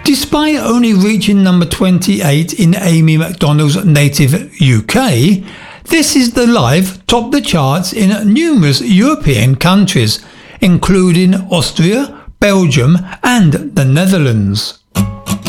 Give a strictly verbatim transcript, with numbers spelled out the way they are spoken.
Despite only reaching number twenty-eight in Amy Macdonald's native U K, This Is the Life topped the charts in numerous European countries, including Austria, Belgium and the Netherlands.